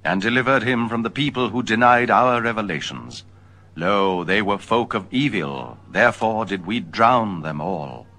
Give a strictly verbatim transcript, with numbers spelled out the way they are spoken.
and delivered him from the people who denied our revelations. Lo, they were folk of evil, therefore did we drown them all.